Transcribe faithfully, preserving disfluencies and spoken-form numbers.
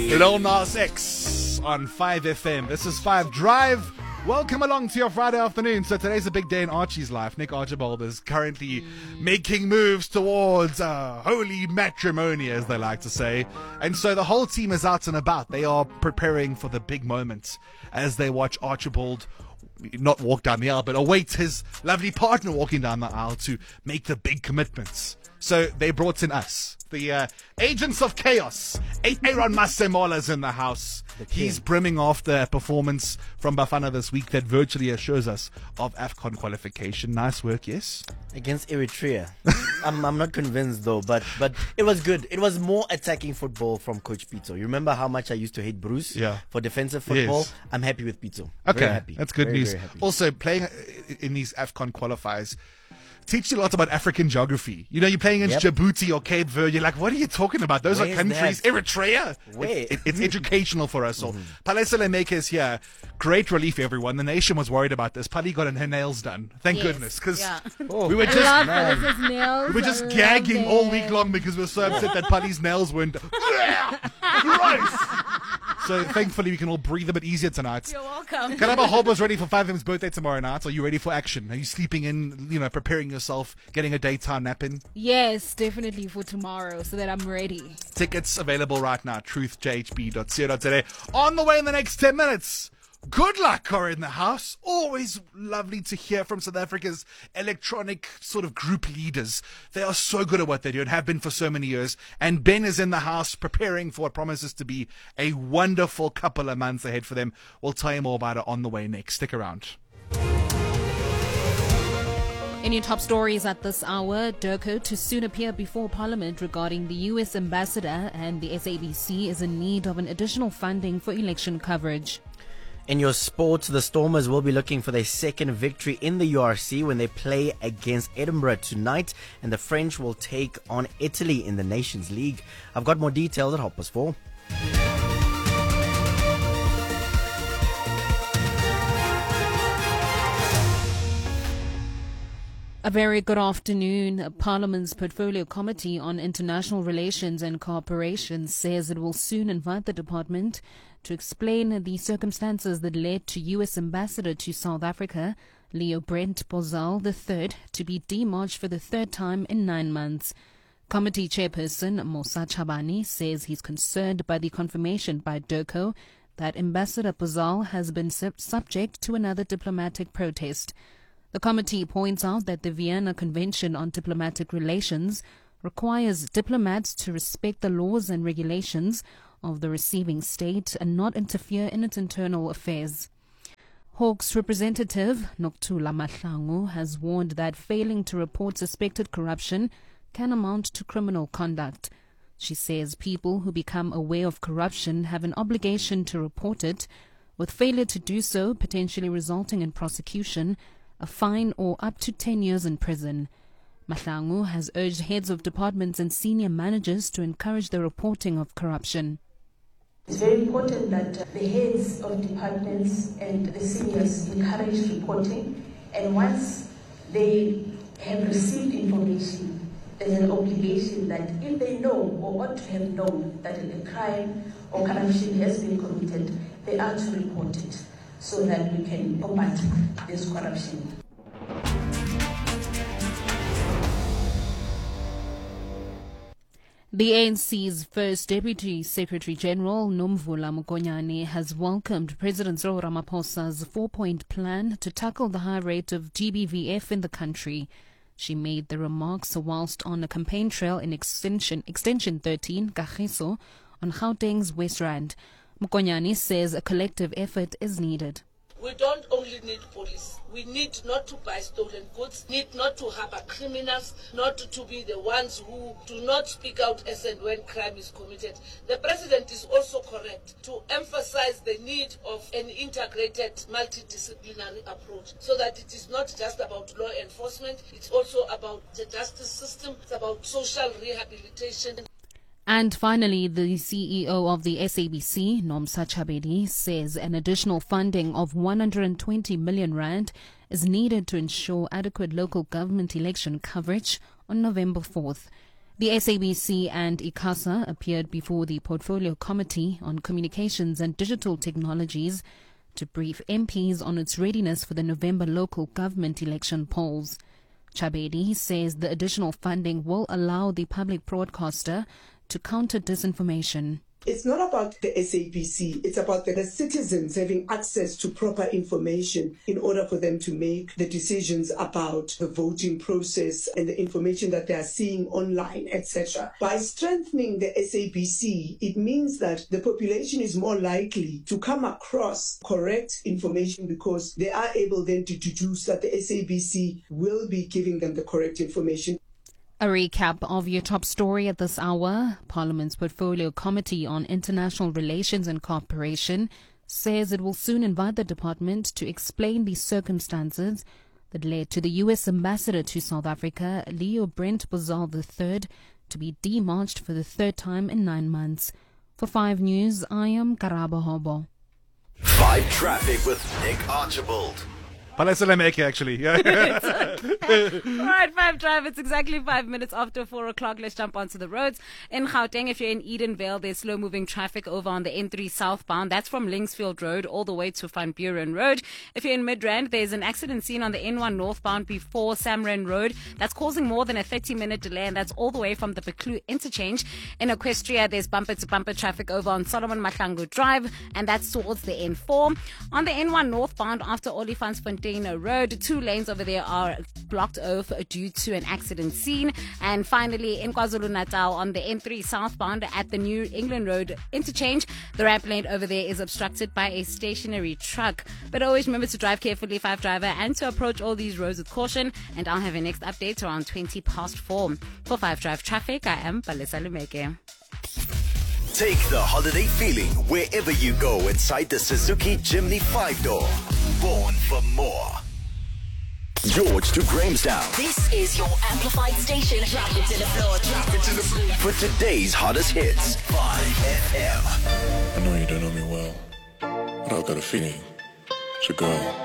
Lil Nas X on five F M. This is five Drive. Welcome along to your Friday afternoon. So today's a big day in Archie's life. Nick Archibald is currently making moves towards uh, holy matrimony, as they like to say. And so the whole team is out and about. They are preparing for the big moment as they watch Archibald not walk down the aisle, but await his lovely partner walking down the aisle to make the big commitments. So they brought in us, the uh, agents of chaos. Aaron Masemola's in the house. He's brimming after a performance from Bafana this week that virtually assures us of AFCON qualification. Nice work, yes? Against Eritrea. I'm, I'm not convinced though, but but it was good. It was more attacking football from Coach Pito. You remember how much I used to hate Bruce yeah. for defensive football? Yes. I'm happy with Pito. Okay, very happy. That's good very, news. very happy. Also, playing in these AFCON qualifiers teach you a lot about African geography. You know, you're playing against yep. Djibouti or Cape Verde. You're like, what are you talking about? Those Where are countries. that? Eritrea. Where? It, it, it's educational for us all. Mm-hmm. Palesa Lemeke is here. Great relief, everyone. The nation was worried about this. Pali got her nails done. Thank yes. goodness. Because yeah. oh, we were just, I love Palisa's nails. we were just I gagging all week long because we were so upset that Pali's nails weren't. Gross. So thankfully we can all breathe a bit easier tonight. You're welcome. Karaba Hobo's ready for five M's birthday tomorrow night. Are you ready for action? Are you sleeping in, you know, preparing yourself, getting a daytime nap in? Yes, definitely for tomorrow so that I'm ready. Tickets available right now, truth j h b dot co dot za. On the way in the next ten minutes. Good luck are in the house. Always lovely to hear from South Africa's electronic sort of group leaders. They are so good at what they do and have been for so many years. And Ben is in the house preparing for what promises to be a wonderful couple of months ahead for them. We'll tell you more about it on the way next. Stick around. In your top stories at this hour, Durko to soon appear before Parliament regarding the U S ambassador, and the S A B C is in need of an additional funding for election coverage. In your sports, the Stormers will be looking for their second victory in the U R C when they play against Edinburgh tonight, and the French will take on Italy in the Nations League. I've got more details at half past four. A very good afternoon. Parliament's Portfolio Committee on International Relations and Cooperation says it will soon invite the department to explain the circumstances that led to U S Ambassador to South Africa, Leo Brent Bozal the third, to be demarched for the third time in nine months. Committee Chairperson Mosa Chabani says he's concerned by the confirmation by Durko that Ambassador Bozal has been sub- subject to another diplomatic protest. The committee points out that the Vienna Convention on Diplomatic Relations requires diplomats to respect the laws and regulations of the receiving state and not interfere in its internal affairs. Hawks representative Nokuthula Mahlangu has warned that failing to report suspected corruption can amount to criminal conduct. She says people who become aware of corruption have an obligation to report it, with failure to do so potentially resulting in prosecution, a fine or up to ten years in prison. Mahlangu has urged heads of departments and senior managers to encourage the reporting of corruption. It's very important that uh, the heads of departments and the seniors encourage reporting, and once they have received information, there's an obligation that if they know or ought to have known that a crime or corruption has been committed, they are to report it, so that we can combat this corruption. The A N C's first Deputy Secretary General, Nomvula Mokonyane, has welcomed President Cyril Ramaphosa's four-point plan to tackle the high rate of G B V F in the country. She made the remarks whilst on a campaign trail in Extension, extension thirteen, Kagiso, on Gauteng's West Rand. Mokonyane says a collective effort is needed. We don't only need police. We need not to buy stolen goods, need not to harbor criminals, not to be the ones who do not speak out as and when crime is committed. The President is also correct to emphasize the need of an integrated multidisciplinary approach, so that it is not just about law enforcement, it's also about the justice system, it's about social rehabilitation. And finally, the C E O of the S A B C, Nomsa Chabedi, says an additional funding of one hundred twenty million rand is needed to ensure adequate local government election coverage on November fourth. The S A B C and ICASA appeared before the Portfolio Committee on Communications and Digital Technologies to brief M Ps on its readiness for the November local government election polls. Chabedi says the additional funding will allow the public broadcaster to counter disinformation. It's not about the S A B C, it's about the citizens having access to proper information in order for them to make the decisions about the voting process and the information that they are seeing online, et cetera. By strengthening the S A B C, it means that the population is more likely to come across correct information because they are able then to deduce that the S A B C will be giving them the correct information. A recap of your top story at this hour. Parliament's Portfolio Committee on International Relations and Cooperation says it will soon invite the department to explain the circumstances that led to the U S ambassador to South Africa, Leo Brent Bozal the third, to be demarched for the third time in nine months. For five News, I am Karaba Hobo. Five Traffic with Nick Archibald. Palasalameke, actually. Yeah. All right, Five Drive. It's exactly five minutes after four o'clock. Let's jump onto the roads. In Gauteng, if you're in Edenvale, there's slow-moving traffic over on the N three southbound. That's from Linksfield Road all the way to Van Buren Road. If you're in Midrand, there's an accident scene on the N one northbound before Samren Road. That's causing more than a thirty-minute delay, and that's all the way from the Beklu interchange. In Equestria, there's bumper-to-bumper traffic over on Solomon Mahlangu Drive, and that's towards the N four. On the N one northbound, after Olifantsfontein Road, two lanes over there are blocked off due to an accident scene. And finally, in KwaZulu-Natal, on the N three southbound at the New England Road interchange, the ramp lane over there is obstructed by a stationary truck. But always remember to drive carefully, Five Driver, and to approach all these roads with caution. And I'll have a next update around twenty past four. For Five Drive Traffic, I am Palesa Lumeke. Take the holiday feeling wherever you go inside the Suzuki Jimny five-door. Born for more. George to Grahamstown. This is your amplified station. Drop it to the floor. Drop it to the floor. For today's hottest hits. five F M. I know you don't know me well, but I've got a feeling it's a girl.